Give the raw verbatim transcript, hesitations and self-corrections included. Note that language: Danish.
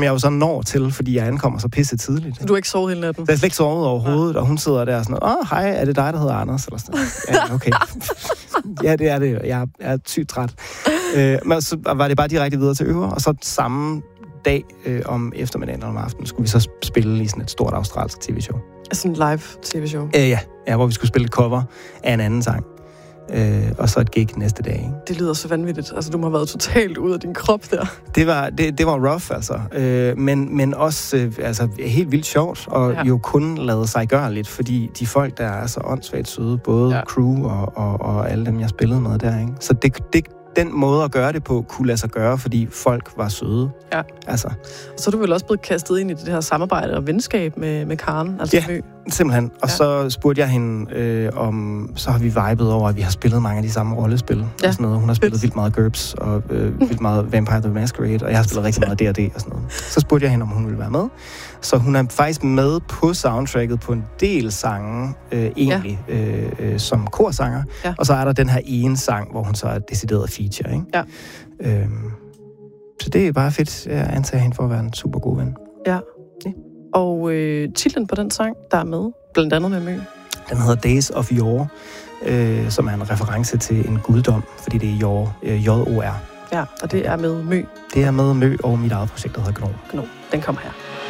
som jeg jo så når til, fordi jeg ankommer så pisse tidligt. Så du har ikke sovet hele natten? Jeg har slet ikke sovet overhovedet, ja. Og hun sidder der og sådan, åh, hej, er det dig, der hedder Anders? Eller sådan. Ja, okay. Ja, det er det. Jeg er sygt træt. Øh, men så var det bare direkte videre til øver, og så samme dag øh, om eftermiddagen eller om aftenen skulle vi så spille i sådan et stort australsk tv-show. Sådan en live tv-show? Øh, ja. ja, hvor vi skulle spille et cover af en anden sang. Øh, og så et gig næste dag. Ikke? Det lyder så vanvittigt. Altså, du må have været totalt ud af din krop der. Det var, det, det var rough, altså. Øh, men, men også øh, altså, helt vildt sjovt, og ja. jo kun lade sig gøre lidt, fordi de folk, der er så åndssvagt søde, både ja. crew og, og, og alle dem, jeg spillede med der, ikke? Så det, det, den måde at gøre det på, kunne lade sig gøre, fordi folk var søde. Ja. Altså. Så er du vel også blevet kastet ind i det her samarbejde og venskab med, med Karen? Altså ja, Mø. Simpelthen. Og ja. så spurgte jeg hende øh, om, så har vi vibet over, at vi har spillet mange af de samme rollespil. Ja. Og sådan noget. Hun har spillet vildt meget GURPS og øh, vildt meget Vampire the Masquerade, og jeg har spillet rigtig meget D og D og sådan noget. Så spurgte jeg hende, om hun ville være med. Så hun er faktisk med på soundtracket på en del sange, øh, egentlig, ja. øh, øh, som korsanger. Ja. Og så er der den her ene sang, hvor hun så er decideret feature, ikke? Ja. Øhm, så det er bare fedt. Jeg antager hende for at være en super god ven. Ja. ja. Og øh, titlen på den sang, der er med, blandt andet med Mø? Den hedder Days of Yore, øh, som er en reference til en guddom, fordi det er Yore, øh, J O R. Ja, og det er med Mø. Det er med Mø og mit eget projekt, der hedder Gnom. Gnom. Den kommer her.